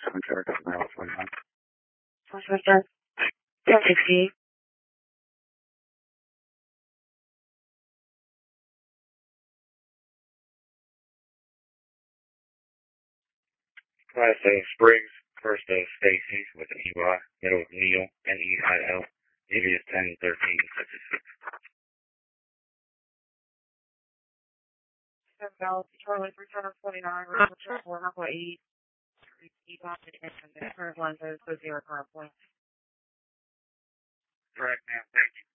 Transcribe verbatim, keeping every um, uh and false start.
seven charge of Maryland twenty-one. Sister. Yeah, sixty. Class A Spriggs, first of Stacy with an E Y, middle of Neil, N E I L, alias ten thirteen sixty-six. Seven Dallas, Charlie, three hundred forty-nine, Richard, four hundred eight. Keep on the current lenses, so zero current points. Correct, ma'am. Thank you.